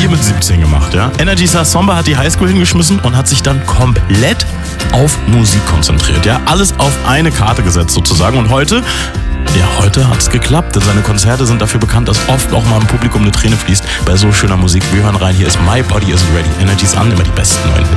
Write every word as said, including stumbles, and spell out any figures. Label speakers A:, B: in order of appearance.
A: ihr mit siebzehn gemacht, ja? Energy Star Samba hat die Highschool hingeschmissen und hat sich dann komplett auf Musik konzentriert, ja? Alles auf eine Karte gesetzt sozusagen. Und heute, ja, heute hat's geklappt. Denn seine Konzerte sind dafür bekannt, dass oft auch mal im Publikum eine Träne fließt bei so schöner Musik. Wir hören rein, hier ist My Body Isn't Ready. Energy's an, immer die besten neuen Hits.